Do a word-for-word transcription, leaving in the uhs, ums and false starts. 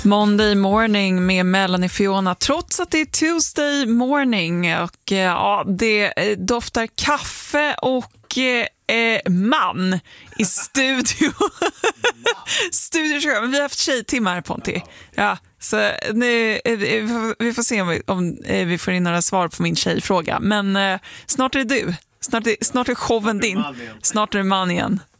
Monday morning med Melanie Fiona, trots att det är Tuesday morning och ja, det doftar kaffe och eh, man i studio. Studio, men vi har haft tjejtimmar, Ponty. Ja, så nu, vi får se om vi, om vi får in några svar på min tjejfråga. Men eh, snart är det du. Snart är, snart är showen din. Snart är det man igen.